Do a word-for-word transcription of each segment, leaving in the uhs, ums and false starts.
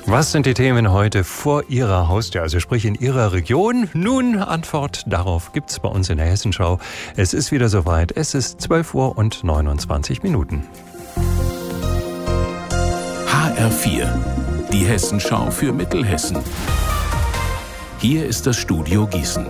Was sind die Themen heute vor Ihrer Haustür, also sprich in Ihrer Region? Nun, Antwort darauf gibt's bei uns in der Hessenschau. Es ist wieder soweit. Es ist zwölf Uhr und neunundzwanzig Minuten. H R vier, die Hessenschau für Mittelhessen. Hier ist das Studio Gießen.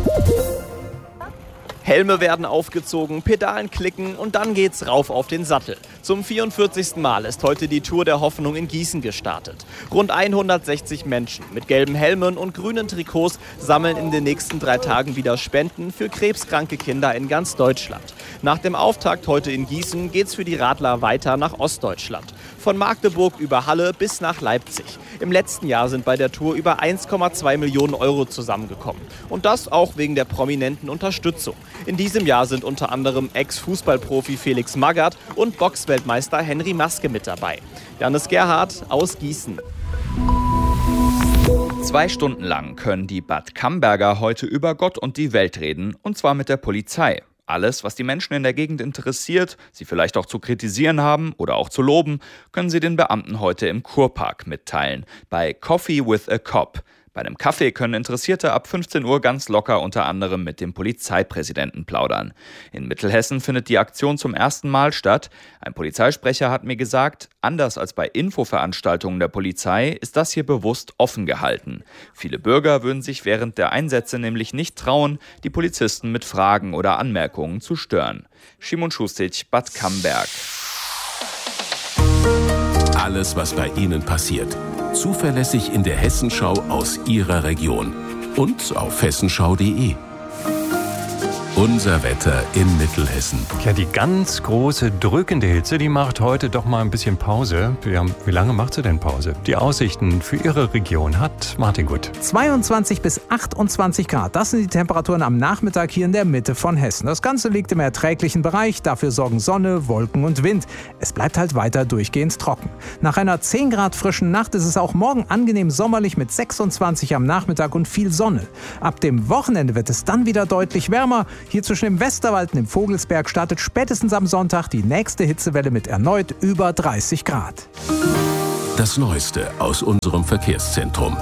Helme werden aufgezogen, Pedalen klicken und dann geht's rauf auf den Sattel. Zum vierundvierzigsten Mal ist heute die Tour der Hoffnung in Gießen gestartet. Rund hundertsechzig Menschen mit gelben Helmen und grünen Trikots sammeln in den nächsten drei Tagen wieder Spenden für krebskranke Kinder in ganz Deutschland. Nach dem Auftakt heute in Gießen geht's für die Radler weiter nach Ostdeutschland. Von Magdeburg über Halle bis nach Leipzig. Im letzten Jahr sind bei der Tour über eins Komma zwei Millionen Euro zusammengekommen. Und das auch wegen der prominenten Unterstützung. In diesem Jahr sind unter anderem Ex-Fußballprofi Felix Magath und Boxweltmeister Henry Maske mit dabei. Janis Gerhardt aus Gießen. Zwei Stunden lang können die Bad Camberger heute über Gott und die Welt reden, und zwar mit der Polizei. Alles, was die Menschen in der Gegend interessiert, sie vielleicht auch zu kritisieren haben oder auch zu loben, können sie den Beamten heute im Kurpark mitteilen, bei Coffee with a Cop. Bei einem Kaffee können Interessierte ab fünfzehn Uhr ganz locker unter anderem mit dem Polizeipräsidenten plaudern. In Mittelhessen findet die Aktion zum ersten Mal statt. Ein Polizeisprecher hat mir gesagt, anders als bei Infoveranstaltungen der Polizei ist das hier bewusst offen gehalten. Viele Bürger würden sich während der Einsätze nämlich nicht trauen, die Polizisten mit Fragen oder Anmerkungen zu stören. Szymon Schustic, Bad Camberg. Alles, was bei Ihnen passiert. Zuverlässig in der Hessenschau aus Ihrer Region. Und auf hessenschau punkt de. Unser Wetter in Mittelhessen. Ja, die ganz große, drückende Hitze, die macht heute doch mal ein bisschen Pause. Wir haben, wie lange macht sie denn Pause? Die Aussichten für Ihre Region hat Martin Gut. zweiundzwanzig bis achtundzwanzig Grad, das sind die Temperaturen am Nachmittag hier in der Mitte von Hessen. Das Ganze liegt im erträglichen Bereich, dafür sorgen Sonne, Wolken und Wind. Es bleibt halt weiter durchgehend trocken. Nach einer zehn Grad frischen Nacht ist es auch morgen angenehm sommerlich mit sechsundzwanzig am Nachmittag und viel Sonne. Ab dem Wochenende wird es dann wieder deutlich wärmer. Hier zwischen dem Westerwald und dem Vogelsberg startet spätestens am Sonntag die nächste Hitzewelle mit erneut über dreißig Grad. Das Neueste aus unserem Verkehrszentrum.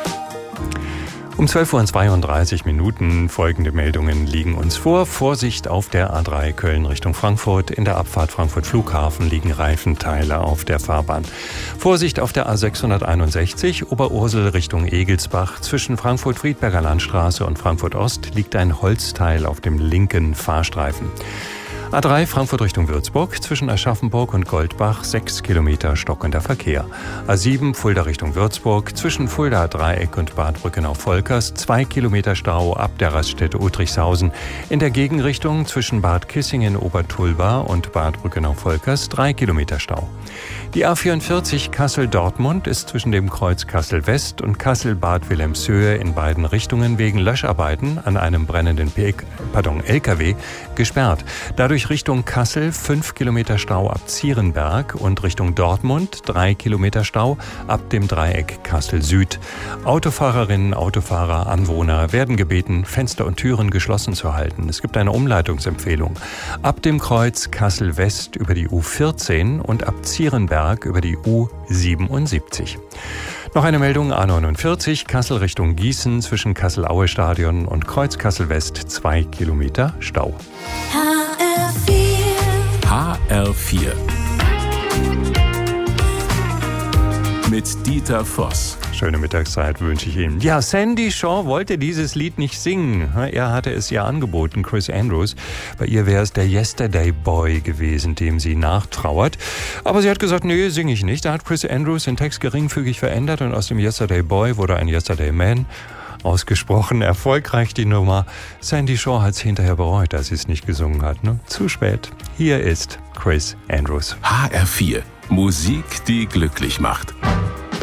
Um zwölf Uhr zweiunddreißig Minuten folgende Meldungen liegen uns vor. Vorsicht auf der A drei Köln Richtung Frankfurt. In der Abfahrt Frankfurt Flughafen liegen Reifenteile auf der Fahrbahn. Vorsicht auf der A sechshunderteinundsechzig Oberursel Richtung Egelsbach. Zwischen Frankfurt-Friedberger Landstraße und Frankfurt Ost liegt ein Holzteil auf dem linken Fahrstreifen. A drei Frankfurt Richtung Würzburg, zwischen Aschaffenburg und Goldbach sechs Kilometer stockender Verkehr. A sieben Fulda Richtung Würzburg, zwischen Fulda Dreieck und Bad Brückenau-Volkers zwei Kilometer Stau ab der Raststätte Uttrichshausen. In der Gegenrichtung zwischen Bad Kissingen-Obertulba und Bad Brückenau-Volkers drei Kilometer Stau. Die A vierundvierzig Kassel-Dortmund ist zwischen dem Kreuz Kassel-West und Kassel-Bad Wilhelmshöhe in beiden Richtungen wegen Löscharbeiten an einem brennenden P- pardon, L K W gesperrt. Dadurch Richtung Kassel fünf Kilometer Stau ab Zierenberg und Richtung Dortmund drei Kilometer Stau ab dem Dreieck Kassel Süd. Autofahrerinnen, Autofahrer, Anwohner werden gebeten, Fenster und Türen geschlossen zu halten. Es gibt eine Umleitungsempfehlung. Ab dem Kreuz Kassel West über die U vierzehn und ab Zierenberg über die U siebenundsiebzig. Noch eine Meldung, A neunundvierzig, Kassel Richtung Gießen, zwischen Kassel-Aue-Stadion und Kreuz Kassel-West zwei Kilometer Stau. H R vier. Mit Dieter Voss. Schöne Mittagszeit wünsche ich Ihnen. Ja, Sandy Shaw wollte dieses Lied nicht singen. Er hatte es ihr angeboten, Chris Andrews. Bei ihr wäre es der Yesterday Boy gewesen, dem sie nachtrauert. Aber sie hat gesagt, nee, singe ich nicht. Da hat Chris Andrews den Text geringfügig verändert und aus dem Yesterday Boy wurde ein Yesterday Man. Ausgesprochen erfolgreich die Nummer. Sandy Shaw hat es hinterher bereut, dass sie es nicht gesungen hat. Ne? Zu spät. Hier ist Chris Andrews. H R vier. Musik, die glücklich macht.